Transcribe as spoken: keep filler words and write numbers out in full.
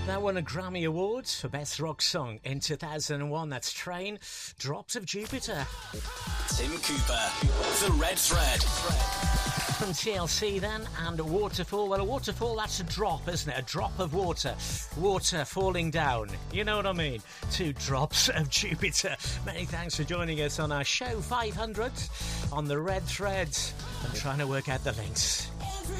That won a Grammy Award for Best Rock Song in two thousand one. That's Train, Drops of Jupiter. Tim Cooper, The Red Thread. From T L C then, and Waterfall. Well, a waterfall, that's a drop, isn't it? A drop of water. Water falling down. You know what I mean? Two drops of Jupiter. Many thanks for joining us on our show five hundred on The Red Thread. I'm trying to work out the links.